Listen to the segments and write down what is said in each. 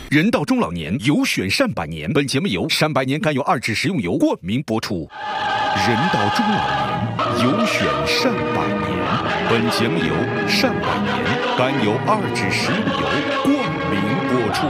人到中老年，有选善百年。本节目由善百年甘油2脂食用油冠名播出。人到中老年，有选善百年。本节目由善百年甘油2脂食用油冠名播出。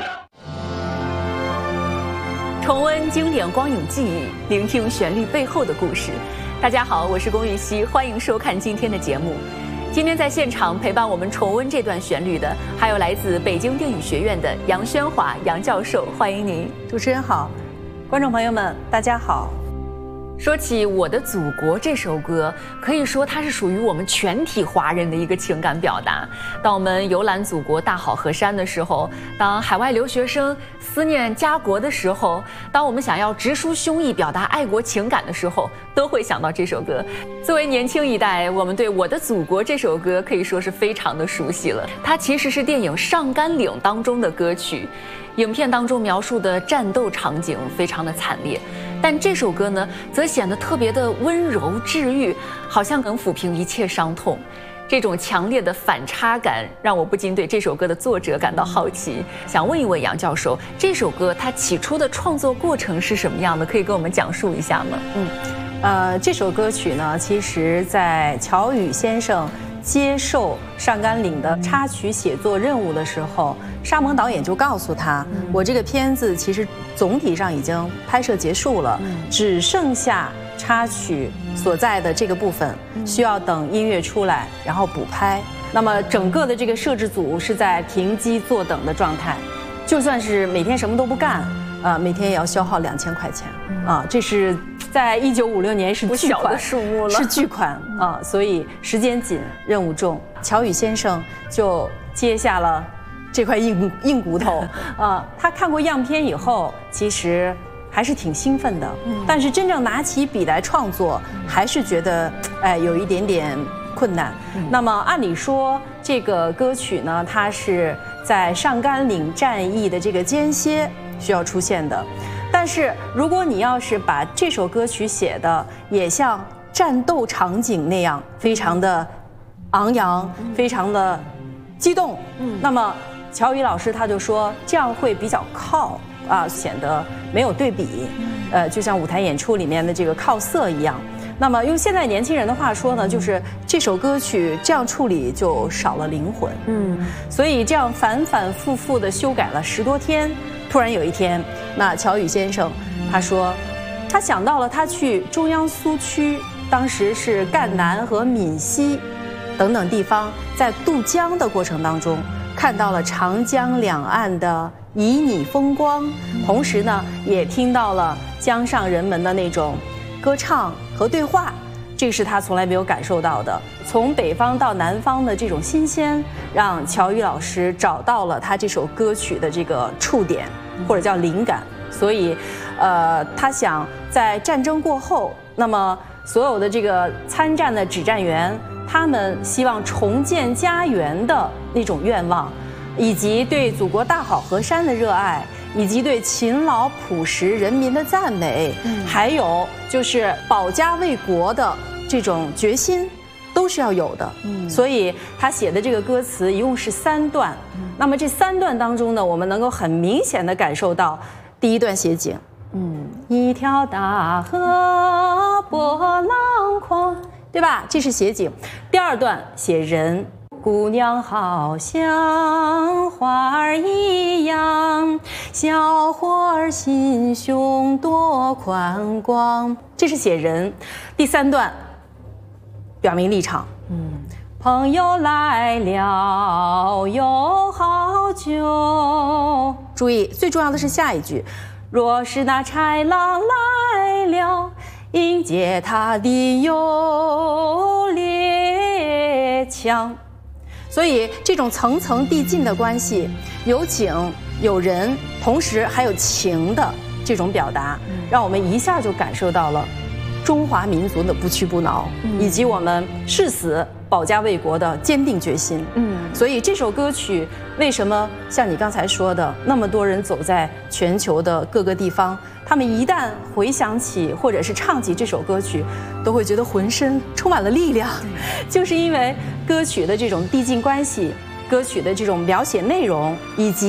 重温经典光影记忆，聆听旋律背后的故事。大家好，我是龚玉熙，欢迎收看今天的节目。今天在现场陪伴我们重温这段旋律的，还有来自北京电影学院的杨宣华杨教授，欢迎您。 主持人好，观众朋友们大家好。 说起《我的祖国》这首歌，可以说它是属于我们全体华人的一个情感表达。当我们游览祖国大好河山的时候，当海外留学生思念家国的时候，当我们想要直抒胸臆表达爱国情感的时候，都会想到这首歌。作为年轻一代，我们对《我的祖国》这首歌可以说是非常的熟悉了。它其实是电影《上甘岭》当中的歌曲。影片当中描述的战斗场景非常的惨烈，但这首歌呢，则显得特别的温柔治愈，好像能抚平一切伤痛。这种强烈的反差感，让我不禁对这首歌的作者感到好奇，想问一问杨教授，这首歌它起初的创作过程是什么样的？可以跟我们讲述一下吗？ 这首歌曲呢，其实在乔羽先生接受上甘岭的插曲写作任务的时候，沙蒙导演就告诉他，我这个片子其实总体上已经拍摄结束了，只剩下插曲所在的这个部分，需要等音乐出来然后补拍。那么整个的这个摄制组是在停机坐等的状态，就算是每天什么都不干，每天也要消耗2000块钱这是在1956年是巨款， 数目了，是巨款所以时间紧，任务重。乔羽先生就接下了这块硬骨头他看过样片以后，其实还是挺兴奋的，但是真正拿起笔来创作，还是觉得有一点点困难。那么按理说，这个歌曲呢，它是在上甘岭战役的这个间歇需要出现的。但是如果你要是把这首歌曲写的也像战斗场景那样非常的昂扬，非常的激动，那么乔羽老师他就说这样会比较靠显得没有对比，就像舞台演出里面的这个靠色一样。那么用现在年轻人的话说呢，就是这首歌曲这样处理就少了灵魂。所以这样反反复复的修改了10多天。突然有一天，那乔羽先生他说，他想到了他去中央苏区，当时是赣南和闽西等等地方，在渡江的过程当中，看到了长江两岸的旖旎风光，同时呢，也听到了江上人们的那种歌唱和对话，这是他从来没有感受到的。从北方到南方的这种新鲜，让乔羽老师找到了他这首歌曲的这个触点，或者叫灵感。所以，他想在战争过后，那么所有的这个参战的指战员，他们希望重建家园的那种愿望，以及对祖国大好河山的热爱，以及对勤劳朴实人民的赞美，还有就是保家卫国的这种决心，都是要有的。所以他写的这个歌词一共是3段。那么这3段当中呢，我们能够很明显的感受到，第一段写景，一条大河波浪宽，对吧？这是写景。第2段写人，姑娘好像花儿一样，小伙儿心胸多宽广，这是写人。第3段表明立场，朋友来了有好酒。注意，最重要的是下一句，若是那豺狼来了，迎接他的有猎枪。所以这种层层递进的关系，有景有人，同时还有情的这种表达，让我们一下就感受到了中华民族的不屈不挠，以及我们誓死保家卫国的坚定决心。所以这首歌曲为什么像你刚才说的，那么多人走在全球的各个地方，他们一旦回想起或者是唱起这首歌曲，都会觉得浑身充满了力量，就是因为歌曲的这种递进关系，歌曲的这种描写内容，以及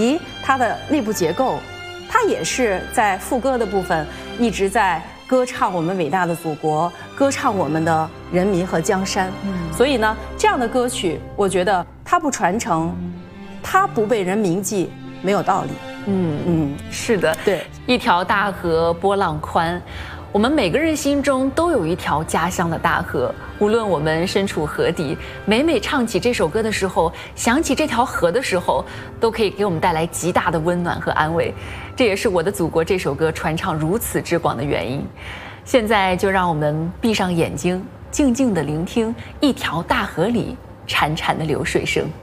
它的内部结构，它也是在副歌的部分一直在歌唱我们伟大的祖国，歌唱我们的人民和江山。所以呢，这样的歌曲，我觉得它不传承，它不被人铭记，没有道理。 是的， 对， 一条大河波浪宽。我们每个人心中都有一条家乡的大河，无论我们身处何地，每唱起这首歌的时候，想起这条河的时候，都可以给我们带来极大的温暖和安慰。这也是我的祖国这首歌传唱如此之广的原因。现在就让我们闭上眼睛，静静地聆听一条大河里潺潺的流水声。